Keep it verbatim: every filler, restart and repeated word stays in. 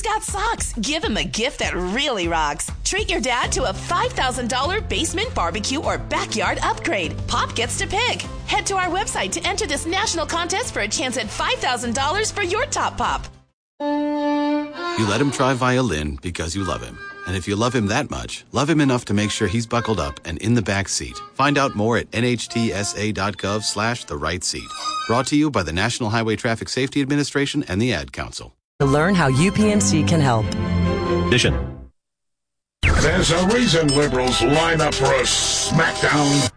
got socks. Give him a gift that really rocks. Treat your dad to a five thousand dollars basement barbecue or backyard upgrade. Pop gets to pick. Head to our website to enter this national contest for a chance at five thousand dollars for your top pop. You let him try violin because you love him. And if you love him that much, love him enough to make sure he's buckled up and in the back seat. Find out more at nhtsa.gov slash the right seat. Brought to you by the National Highway Traffic Safety Administration and the Ad Council. To learn how U P M C can help. There's a reason liberals line up for a smackdown.